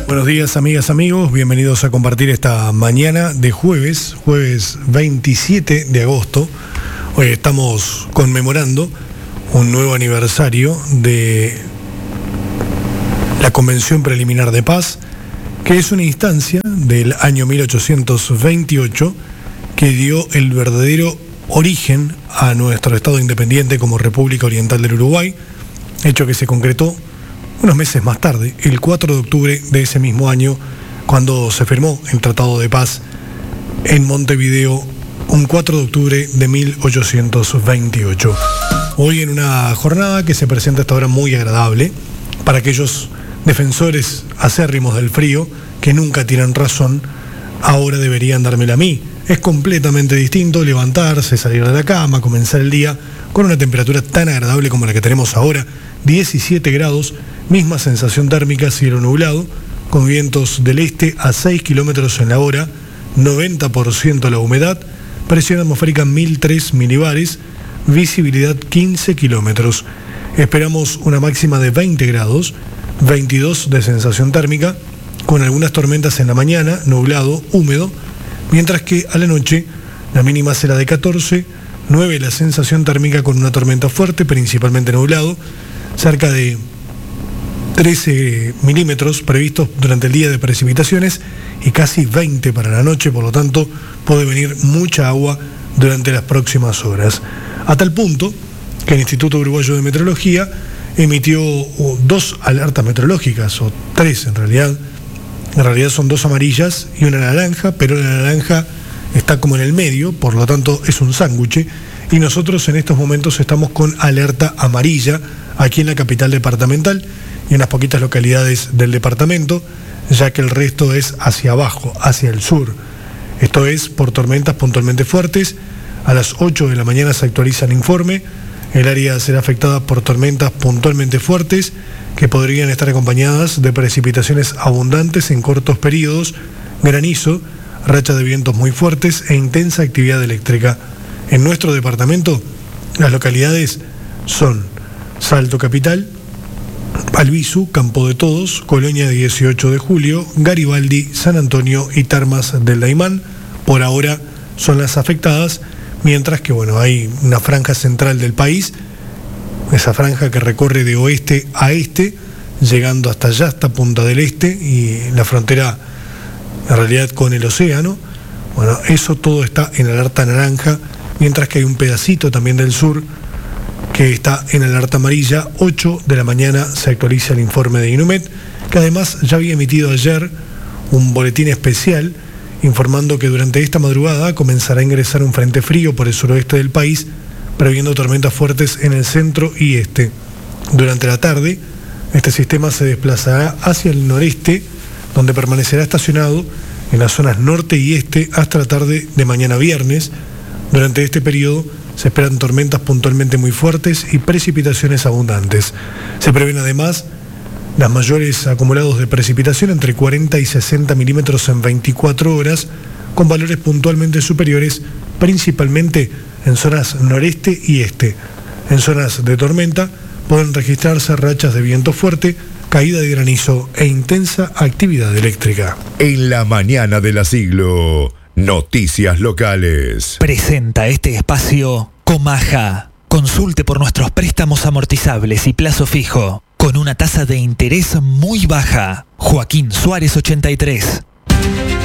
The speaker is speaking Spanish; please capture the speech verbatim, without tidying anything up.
Buenos días, amigas, amigos, bienvenidos a compartir esta mañana de jueves, jueves veintisiete de agosto. Hoy estamos conmemorando un nuevo aniversario de la Convención Preliminar de Paz, que es una instancia del año mil ochocientos veintiocho que dio el verdadero origen a nuestro Estado independiente como República Oriental del Uruguay, hecho que se concretó unos meses más tarde, el cuatro de octubre de ese mismo año, cuando se firmó el Tratado de Paz en Montevideo, un cuatro de octubre de mil ochocientos veintiocho. Hoy en una jornada que se presenta hasta ahora muy agradable para aquellos defensores acérrimos del frío que nunca tienen razón, ahora deberían dármela a mí. Es completamente distinto levantarse, salir de la cama, comenzar el día con una temperatura tan agradable como la que tenemos ahora, diecisiete grados, misma sensación térmica, cielo nublado, con vientos del este a seis kilómetros en la hora, noventa por ciento la humedad, presión atmosférica mil tres milibares, visibilidad quince kilómetros. Esperamos una máxima de veinte grados, veintidós de sensación térmica, con algunas tormentas en la mañana, nublado, húmedo, mientras que a la noche la mínima será de catorce, nueve la sensación térmica con una tormenta fuerte, principalmente nublado, cerca de trece milímetros previstos durante el día de precipitaciones y casi veinte para la noche, por lo tanto puede venir mucha agua durante las próximas horas. A tal punto que el Instituto Uruguayo de Meteorología emitió dos alertas meteorológicas, o tres en realidad. En realidad son dos amarillas y una naranja, pero la naranja está como en el medio, por lo tanto es un sándwich, y nosotros en estos momentos estamos con alerta amarilla aquí en la capital departamental y en unas poquitas localidades del departamento, ya que el resto es hacia abajo, hacia el sur. Esto es por tormentas puntualmente fuertes. A las ocho de la mañana se actualiza el informe. El área será afectada por tormentas puntualmente fuertes que podrían estar acompañadas de precipitaciones abundantes en cortos periodos, granizo, rachas de vientos muy fuertes e intensa actividad eléctrica. En nuestro departamento, las localidades son Salto Capital, Albizu, Campo de Todos, Colonia dieciocho de julio, Garibaldi, San Antonio y Termas del Daymán. Por ahora son las afectadas, mientras que bueno, hay una franja central del país, esa franja que recorre de oeste a este, llegando hasta allá, hasta Punta del Este y la frontera en realidad con el océano. Bueno, eso todo está en alerta naranja, mientras que hay un pedacito también del sur que está en alerta amarilla. ocho de la mañana se actualiza el informe de Inumet, que además ya había emitido ayer un boletín especial informando que durante esta madrugada comenzará a ingresar un frente frío por el suroeste del país, previendo tormentas fuertes en el centro y este. Durante la tarde, este sistema se desplazará hacia el noreste, donde permanecerá estacionado en las zonas norte y este hasta la tarde de mañana viernes. Durante este periodo se esperan tormentas puntualmente muy fuertes y precipitaciones abundantes. Se prevén además las mayores acumulados de precipitación entre cuarenta y sesenta milímetros en veinticuatro horas, con valores puntualmente superiores, principalmente en zonas noreste y este. En zonas de tormenta pueden registrarse rachas de viento fuerte, caída de granizo e intensa actividad eléctrica. En la mañana de la siglo, noticias locales. Presenta este espacio Comaja. Consulte por nuestros préstamos amortizables y plazo fijo, con una tasa de interés muy baja. Joaquín Suárez ochenta y tres.